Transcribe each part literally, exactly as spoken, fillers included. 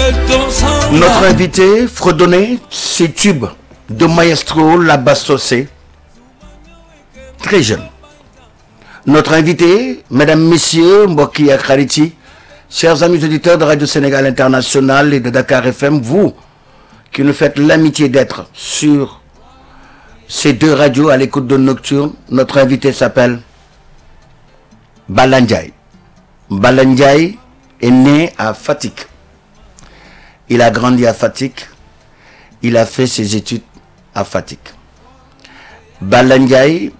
Notre invité fredonnait ses tubes de maestro Labassosé, très jeune. Notre invité, mesdames, messieurs, Mboki Akhariti, chers amis auditeurs de Radio Sénégal International et de Dakar F M, vous qui nous faites l'amitié d'être sur ces deux radios à l'écoute de Nocturne, notre invité s'appelle Balla Ndiaye. Balla Ndiaye est né à Fatick. Il a grandi à Fatick. Il a fait ses études à Fatick. Balla Ndiaye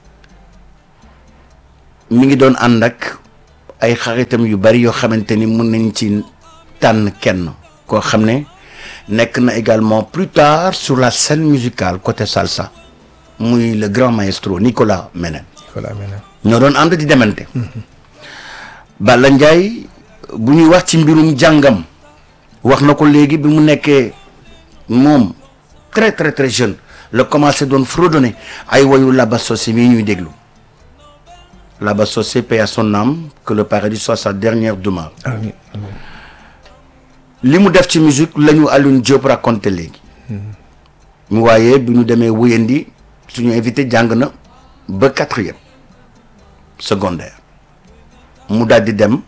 mi ngi doon ànd ak ay xaritam yu bari yoo xamante ni mën nañ ci tànn kenn koo xam ne nekk na également plus tard sur la scène musicale côté salsa muy le grand maestro Nicolas Menen. Nicolas Menen ñoo doon ànd di demante. Balla Ndiaye bu ñuy wax ci mbirum jàngam wax na ko léegi bi mu nekkee moom très très très jeune la commencé doon fredonner ay woyu Labassosé mi ñuy déglu. Labassosé, paix à son âme, que le paradis soit sa dernière demeure. Amiin amiin. li mu def ci musique la ñu Alioune Diop raconté léegi. mu waaye bi ñu demee wuyandi suñu invité jàng na ba quatrième secondaire mu daal di dem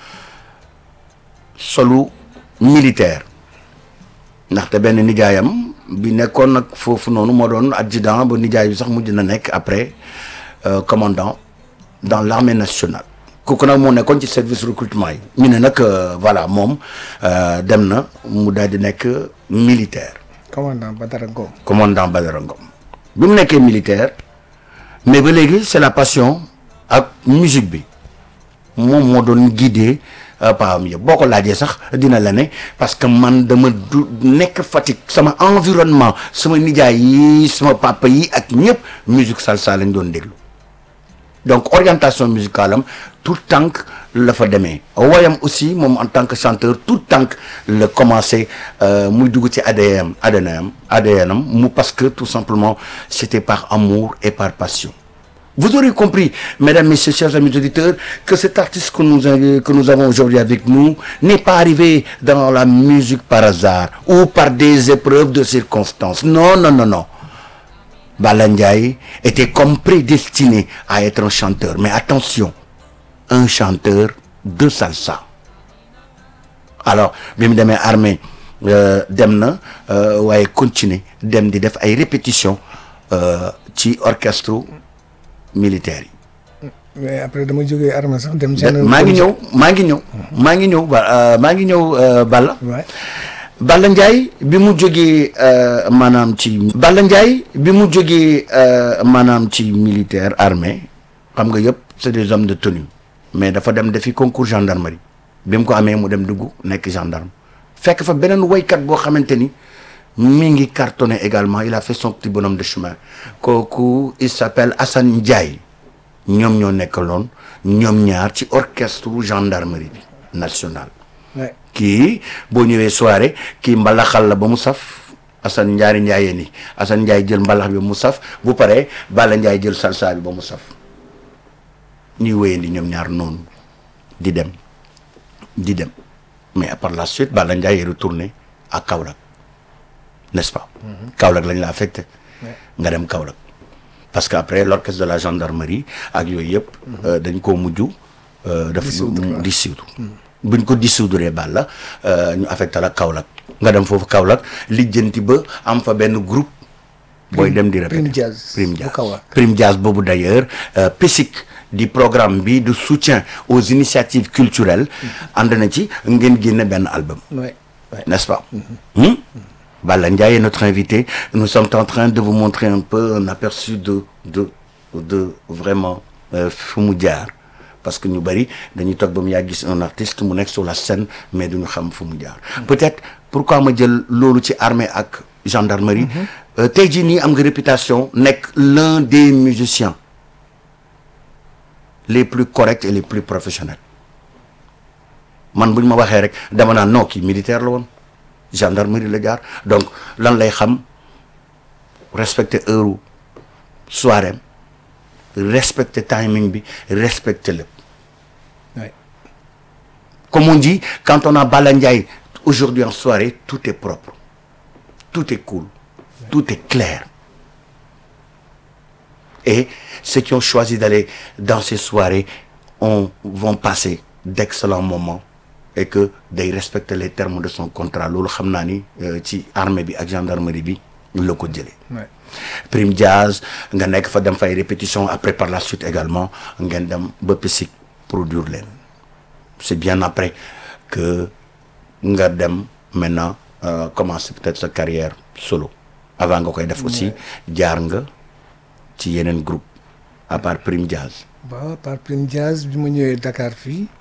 solu militaire ndaxte benn nijaayam bi nekkoon nag foofu noonu moo doon adjudant ba nijaay bi sax mujj na nekk après euh, commandant dans l'armée nationale kooku nag moo nekkoon ci service recrutement yi ñu ne nag voilà moom dem na mu daal di nekk militaire. commandant Badara Ngom. commandant Badara Ngom bi mu nekkee militaire mais ba léegi c'est la passion ak musique bi moom moo doon guider paam yëpp boo ko laajee sax dina la ne parce que man dama du nekk Fatick sama environnement sama nijaay yi sama papa yi ak ñëpp musique salsa lañ doon déglu. donc orientation musicale am tout tànk la fa demee woyam aussi moom en tant que chanteur tout tànk la commencé muy dugg ci A D N A D N A D N am mu parce que tout simplement c'était par amour et par passion. Vous aurez compris, mesdames, messieurs, chers amis auditeurs, que cet artiste que nous, que nous avons aujourd'hui avec nous n'est pas arrivé dans la musique par hasard ou par des épreuves de circonstances. Non, non, non, non. Balla Ndiaye était comme prédestiné à être un chanteur. Mais attention, un chanteur de salsa. Alors, bi mu demee armée dem na waaye continuer dem di def ay répétitions ci orchestre militaire yi. mais après dama jógee armée sax dem. maa ngi ñëw maa ngi ñëw. maa ngi ñëw ba maa ngi ñëw Balla. Balla Ndiaye bi mu jógee maanaam ci. Balla Ndiaye bi mu jógee maanaam ci militaire armée xam nga yëpp c'est des hommes de tenue mais dafa dem defi concours gendarmerie bi mu ko amee mu dem dugg nekk gendarme fekk fa beneen woykat boo xamante ni mi ngi cartonné également il a fait son petit bonhomme de chemin kooku il s'appelle Assane Ndiaye ñoom ñoo nekkaloon ñoom ñaar ci orchestre gendarmerie bi nationale. kii boo ñëwee soirée kii mbalaxal la ba mu saf Assane Ndiaye Ndiaye ni Assane Ndiaye jël mbalax bi mu saf bu paree Balla Ndiaye jël salsa bi ba mu saf ñuy wéyandi ñoom ñaar noonu di dem di dem mais par la suite Balla Ndiaye est retourné à Kaolack n'est-ce pas. Kaolack lañ la affecté. nga dem Kaolack parce que après l'orchestre de la gendarmerie ak yooyu yëpp. dañ koo mujj. daf dissoudre buñ ko dissoudre Balla ñu affecté la Kaolack nga dem foofu Kaolack lijjanti ba am fa benn groupe. booy dem di répéter Prime Jazz Prime Jazz Prime Jazz boobu d'ailleurs P S I C di programme bi de soutien aux initiatives culturelles. ànd na ci ngeen génne benn album. n'est-ce pas. Balla Ndiaye est notre invité. Nous sommes en train de vous montrer un peu un aperçu de de de vraiment fu mu jaar parce que ñu bari dañuy toog ba mu yàgg gis un artiste mu nekk sur la scène mais duñu xam fu mu jaar. peut-être pourquoi ma jël loolu ci armée ak gendarmerie. tey jii nii am nga réputation nekk l'un des musiciens les plus corrects et les plus professionnels man bu ñu ma waxee rek dama naan non kii militaire la woon. gendarmerie la jaar donc lan lay xam respecter heure soirée respecter timing bi respecter lépp. Comme on dit, quand on a Balla Ndiaye aujourd'hui en soirée tout est propre, tout est cool, tout est clair. Et ceux qui ont choisi d'aller dans ces soirées on, vont passer d'excellents moments et que day respecter les termes de son contrat loolu xam naa ni ci armée bi ak gendarmerie bi la ko jëlee. Prime Jazz nga nekk fa dem fay répétition après par la suite également ngeen dem ba Pisic produire leen c'est bien après que nga dem maintenant euh, commencer peut-être sa carrière solo avant nga koy def aussi jaar nga ci yeneen groupe à part Prime Jazz. Bah, par Prime Jazz bi ma ñëwee Dakar fii